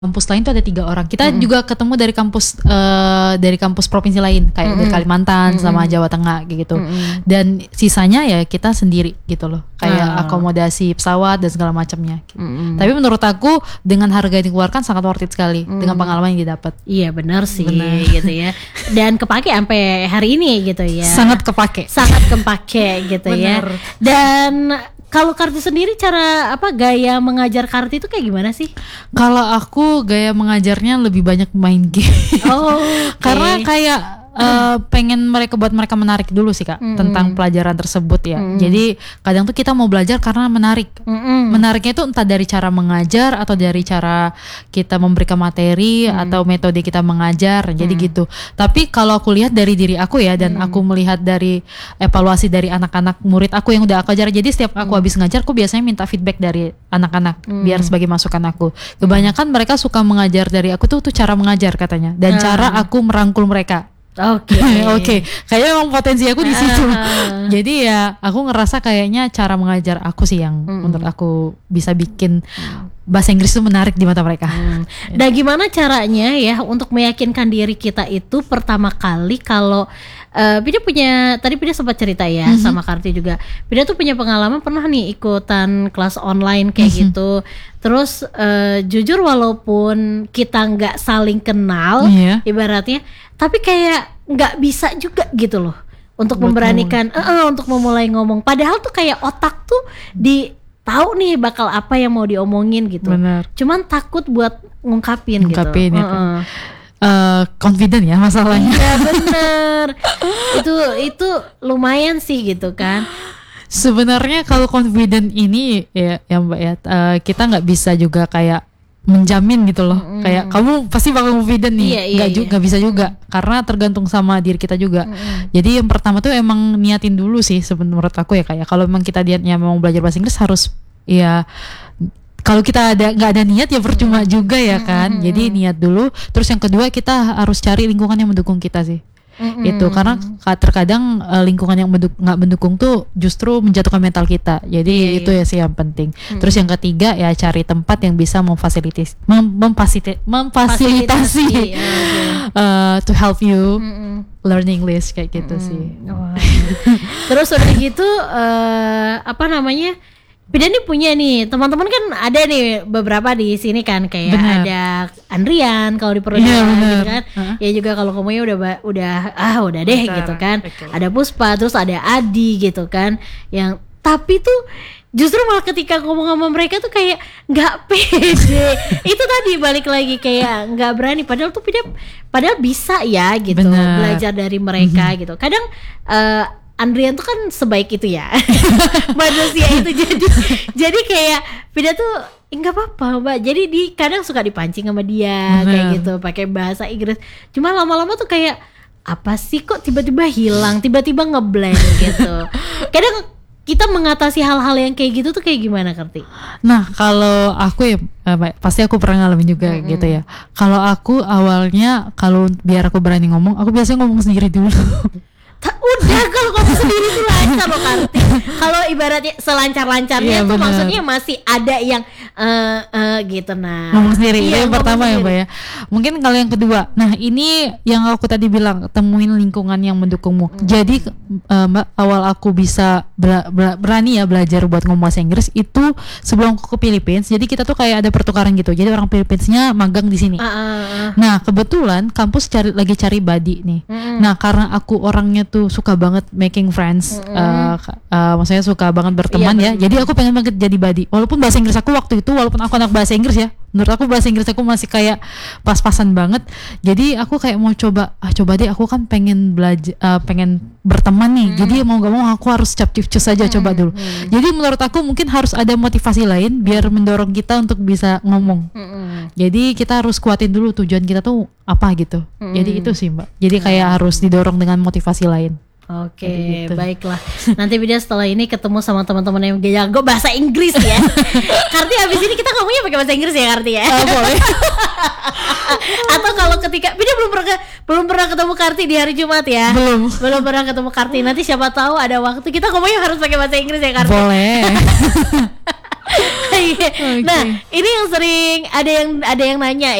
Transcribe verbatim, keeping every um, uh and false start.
kampus lain tuh ada tiga orang. Kita Mm-mm. juga ketemu dari kampus uh, dari kampus provinsi lain kayak Mm-mm. dari Kalimantan Mm-mm. sama Jawa Tengah kayak gitu. Mm-mm. Dan sisanya ya kita sendiri gitu loh. Kayak Ah. akomodasi pesawat dan segala macamnya. Mm-mm. Tapi menurut aku dengan harga yang dikeluarkan sangat worth it sekali Mm. dengan pengalaman yang didapat. Iya benar sih Benar. gitu ya. Dan kepake sampai hari ini gitu ya. Sangat kepake. Sangat kepake gitu ya. Benar. Dan kalau Karti sendiri cara apa gaya mengajar Karti itu kayak gimana sih? Kalau aku gaya mengajarnya lebih banyak main game. Oh, oke. Karena kayak uh, pengen mereka buat mereka menarik dulu sih Kak Mm-mm. tentang pelajaran tersebut ya. Mm-mm. Jadi kadang tuh kita mau belajar karena menarik. Mm-mm. Menariknya itu entah dari cara mengajar atau dari cara kita memberikan materi Mm. atau metode kita mengajar. Jadi Mm. gitu. Tapi kalau aku lihat dari diri aku ya dan Mm. aku melihat dari evaluasi dari anak-anak murid aku yang udah aku ajar. Jadi setiap aku Mm. habis ngajar aku biasanya minta feedback dari anak-anak Mm. biar sebagai masukan aku. Kebanyakan mereka suka mengajar dari aku tuh tuh cara mengajar katanya dan Ah. cara aku merangkul mereka. Oke. Oke, kayaknya emang potensi aku di situ. Ah. Jadi ya aku ngerasa kayaknya cara mengajar aku sih yang Mm. menurut aku bisa bikin bahasa Inggris itu menarik di mata mereka. Hmm. Dan gimana caranya ya untuk meyakinkan diri kita itu pertama kali kalau uh, Pida punya tadi Pida sempat cerita ya Mhm. sama Karti juga. Pida tuh punya pengalaman pernah nih ikutan kelas online kayak Mhm. gitu. Terus uh, jujur walaupun kita nggak saling kenal Iya. ibaratnya, tapi kayak nggak bisa juga gitu loh untuk Buat memberanikan, eh, eh, untuk memulai ngomong. Padahal tuh kayak otak tuh di tahu nih bakal apa yang mau diomongin gitu. Benar. Cuman takut buat ngungkapin, Ngungkapin gitu. ya kan. Heeh. Eh, confident ya masalahnya. Iya bener. itu itu lumayan sih gitu kan. Sebenarnya kalau confident ini ya, ya Mbak ya eh, kita nggak bisa juga kayak menjamin gitu loh. Mm-mm. Kayak kamu pasti bakal confident nih. Iya, iya, Nggak iya. juga bisa juga karena tergantung sama diri kita juga. Mm-mm. Jadi yang pertama tuh emang niatin dulu sih sebenarnya menurut aku ya kayak kalau memang kita niatnya mau belajar bahasa Inggris harus ya kalau kita ada nggak ada niat ya percuma juga ya kan. Mm-mm. Jadi niat dulu. Terus yang kedua kita harus cari lingkungan yang mendukung kita sih. Mm-mm. Itu karena ka- terkadang eh, lingkungan yang menduk- nggak mendukung tuh justru menjatuhkan mental kita. Jadi Iya, itu ya sih yang penting. Mm-mm. Terus yang ketiga ya cari tempat yang bisa memfasilitis mem- memfasilita- memfasilitasi Fasilitasi, ya, eh, to help you Mm-mm. learn English kayak gitu Mm-mm. sih. Wah. Terus udah gitu eh, apa namanya? Pida nih punya nih teman-teman kan ada nih beberapa di sini kan kayak Benar. ada Andrian kalau di Iya, Perusahaan benar. gitu kan. Heeh. Ya juga kalau kamunya udah ba- udah ah udah deh Benar. gitu kan. Oke. Ada Puspa, terus ada Adi gitu kan. Yang tapi tuh justru malah ketika ngomong sama mereka tuh kayak nggak pede. Itu tadi balik lagi kayak nggak berani. Padahal tuh Pida padahal bisa ya gitu Benar. belajar dari mereka gitu. Kadang eh, Andrian tuh kan sebaik itu ya manusia itu jadi jadi kayak Pida tuh nggak apa-apa Mbak. Jadi di kadang suka dipancing sama dia Benar. kayak gitu pakai bahasa Inggris. Cuma lama-lama tuh kayak apa sih kok tiba-tiba hilang, tiba-tiba ngeblank gitu. Kadang kita mengatasi hal-hal yang kayak gitu tuh kayak gimana Karti? Nah kalau aku ya eh, Mbak, pasti aku pernah ngalamin juga Mm-mm. gitu ya. Kalau aku awalnya kalau biar aku berani ngomong, aku biasanya ngomong sendiri dulu. Ta- udah kalau kamu sendiri tuh lancar loh Karti. Kalau ibaratnya selancar-lancarnya Iya, tuh bener. maksudnya masih ada yang eh eh, gitu nah. Ngomong sendiri itu Iya, yang ngomong pertama ya sendiri. Mbak ya. Mungkin kalau yang kedua, nah ini yang aku tadi bilang temuin lingkungan yang mendukungmu. Mm. Jadi eh, Mbak awal aku bisa bera- bera- berani ya belajar buat ngomong bahasa Inggris itu sebelum aku ke Philippines. Jadi kita tuh kayak ada pertukaran gitu. Jadi orang Philippinesnya magang di sini. Ah, ah, ah. Nah kebetulan kampus cari lagi cari buddy nih. Mm-mm. Nah karena aku orangnya tuh suka banget making friends, Mm-mm. uh, uh, maksudnya suka banget berteman Iya, ya. bener. Jadi aku pengen banget jadi buddy. Walaupun bahasa Inggris aku waktu itu, walaupun aku anak bahasa Inggris ya, menurut aku bahasa Inggris aku masih kayak pas-pasan banget. Jadi aku kayak mau coba, ah coba deh aku kan pengen belajar, uh, pengen berteman nih. Mm-mm. Jadi mau gak mau aku harus cap-cus aja coba dulu. Mm-mm. Jadi menurut aku mungkin harus ada motivasi lain biar mendorong kita untuk bisa ngomong. Mm-mm. Jadi kita harus kuatin dulu tujuan kita tuh apa gitu. Hmm. Jadi itu sih Mbak. Jadi kayak harus didorong dengan motivasi lain. Oke, Jadi gitu. baiklah. Nanti Bida setelah ini ketemu sama teman-teman yang jago bahasa Inggris ya. Karti habis ini kita ngomongnya pakai bahasa Inggris ya Karti ya. Oh, boleh. Atau kalau ketika Bida belum pernah belum pernah ketemu Karti di hari Jumat ya. Belum. Belum pernah ketemu Karti. Nanti siapa tahu ada waktu kita ngomongnya harus pakai bahasa Inggris ya Karti. Boleh. Nah, ini yang sering ada yang ada yang nanya